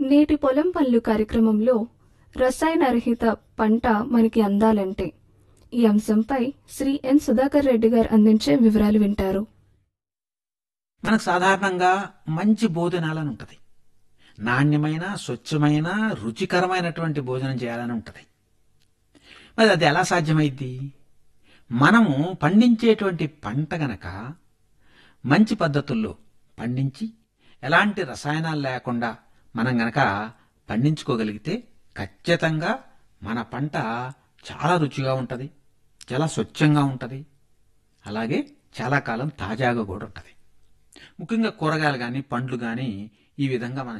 నేటి పొలం పనులు కార్యక్రమంలో రసాయనరహిత పంట మనకి అందాలంటే ఈ అంశంపై శ్రీ ఎన్ సుధాకర్ రెడ్డి గారు అందించే వివరాలు వింటారు. మనకు సాధారణంగా మంచి భోజనాలని ఉంటుంది. నాణ్యమైన, స్వచ్ఛమైన, రుచికరమైనటువంటి భోజనం చేయాలని ఉంటుంది. మరి అది ఎలా సాధ్యమైద్ది? మనము పండించేటువంటి పంట గనక మంచి పద్ధతుల్లో పండించి ఎలాంటి రసాయనాలు లేకుండా మనం గనక పండించుకోగలిగితే ఖచ్చితంగా మన పంట చాలా రుచిగా ఉంటుంది, చాలా స్వచ్ఛంగా ఉంటుంది, అలాగే చాలా కాలం తాజాగా కూడా ఉంటుంది. ముఖ్యంగా కూరగాయలు కానీ పండ్లు కానీ ఈ విధంగా మనం